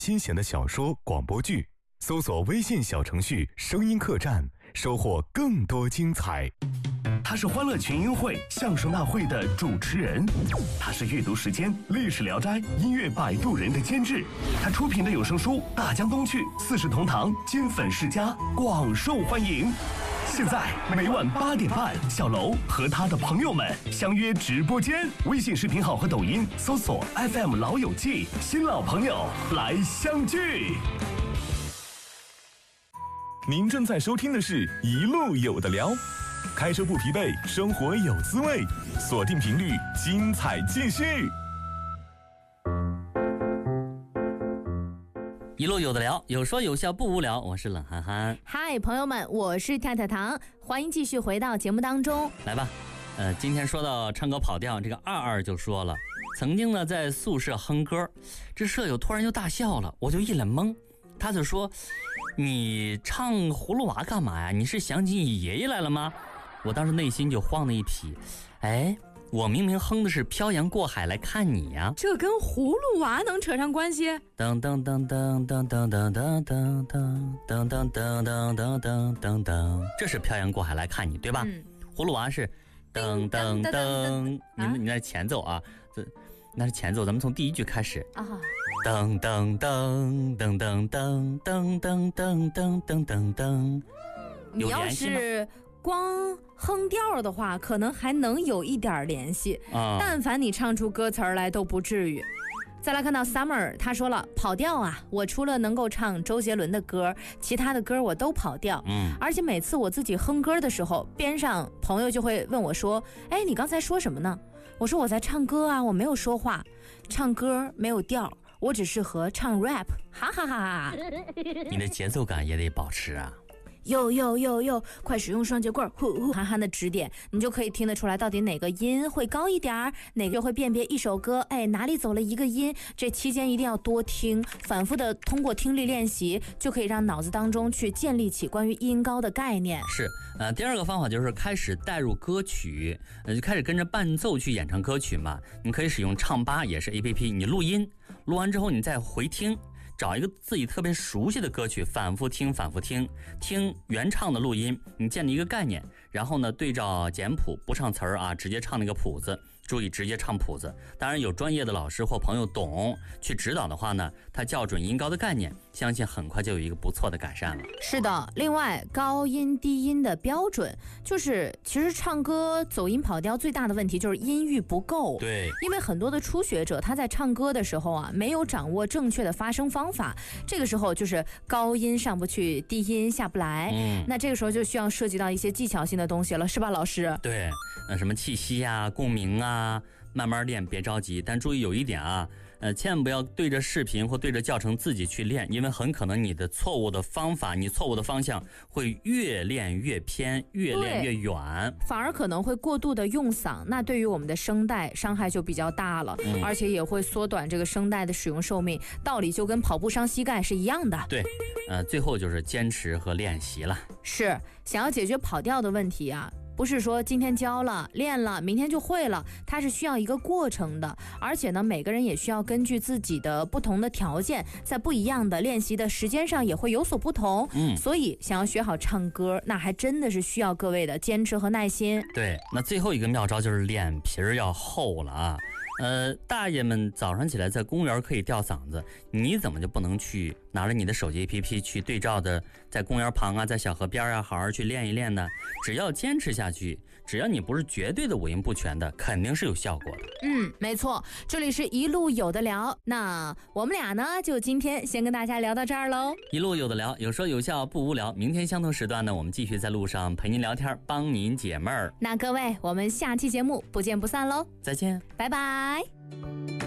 新鲜的小说、广播剧，搜索微信小程序声音客栈，收获更多精彩。 他是欢乐群英会相声大会的主持人，他是阅读时间历史聊斋音乐摆渡人的监制，他出品的有声书大江东去、四世同堂、金粉世家广受欢迎。现在每晚8点半，小楼和他的朋友们相约直播间，微信视频号和抖音搜索 FM 老友记，新老朋友来相聚。 您正在收听的是一路有的聊，开车不疲惫，生活有滋味，锁定频率，精彩继续。 一路有的聊，有说有笑不无聊，我是冷憨憨。 嗨，朋友们，我是太太糖，欢迎继续回到节目当中。 来吧，今天说到唱歌跑调，这个二二就说了，曾经呢在宿舍哼歌，这舍友突然就大笑了，我就一脸懵，他就说：“你唱葫芦娃干嘛呀？你是想起你爷爷来了吗？”我当时内心就慌了一匹，哎，我明明哼的是漂洋过海来看你呀， 这跟葫芦娃能扯上关系？ 噔噔噔噔噔噔噔噔噔噔噔噔噔噔噔噔噔，这是漂洋过海来看你，对吧？葫芦娃是噔噔噔，你那是前奏啊，那是前奏，咱们从第一句开始啊，噔噔噔噔噔噔噔噔噔噔噔噔噔， 你要是光哼调的话，可能还能有一点联系啊，但凡你唱出歌词来都不至于。再来看到 Summer， 他说了，跑调啊，我除了能够唱周杰伦的歌，其他的歌我都跑调。而且每次我自己哼歌的时候，边上朋友就会问我说：“哎，你刚才说什么呢？”我说：“我在唱歌啊，我没有说话，唱歌没有调，我只适合唱 rap。”哈哈哈哈！ 你的节奏感也得保持啊。 哟，快使用双节棍，呼呼憨憨的指点，你就可以听得出来到底哪个音会高一点，哪个会辨别一首歌，哎，哪里走了一个音。这期间一定要多听，反复的通过听力练习，就可以让脑子当中去建立起关于音高的概念。 是，第二个方法就是开始带入歌曲，就开始跟着伴奏去演唱歌曲嘛。你可以使用唱吧，也是 APP， 你录音，录完之后你再回听。找一个自己特别熟悉的歌曲，反复听原唱的录音，你建立一个概念，然后呢对照简谱，不唱词儿啊，直接唱那个谱子，注意直接唱谱子。当然有专业的老师或朋友懂去指导的话呢，他校准音高的概念，相信很快就有一个不错的改善了。 是的，另外高音低音的标准，就是其实唱歌走音跑调最大的问题就是音域不够。 对， 因为很多的初学者他在唱歌的时候啊，没有掌握正确的发声方法，这个时候就是高音上不去，低音下不来。那这个时候就需要涉及到一些技巧性的东西了，是吧，老师？ 对，什么气息啊、共鸣啊，慢慢练，别着急。但注意有一点啊，千万不要对着视频或对着教程自己去练，因为很可能你的错误的方法，你错误的方向会越练越偏，越练越远， 反而可能会过度的用嗓，那对于我们的声带伤害就比较大了，而且也会缩短这个声带的使用寿命，道理就跟跑步伤膝盖是一样的。 对，最后就是坚持和练习了。 是，想要解决跑调的问题啊，不是说今天教了练了明天就会了，它是需要一个过程的，而且呢每个人也需要根据自己的不同的条件，在不一样的练习的时间上也会有所不同。所以想要学好唱歌，那还真的是需要各位的坚持和耐心。 对，那最后一个妙招就是脸皮儿要厚了啊。大爷们早上起来在公园可以吊嗓子，你怎么就不能去拿着你的手机 APP 去对照的，在公园旁啊，在小河边啊，好好去练一练呢？只要坚持下去，只要你不是绝对的五音不全的，肯定是有效果的。 没错，这里是一路有的聊，那我们俩呢，就今天先跟大家聊到这儿喽。 一路有的聊，有说有笑不无聊。明天相同时段呢，我们继续在路上陪您聊天，帮您解闷儿。 那各位，我们下期节目不见不散喽！ 再见， 拜拜。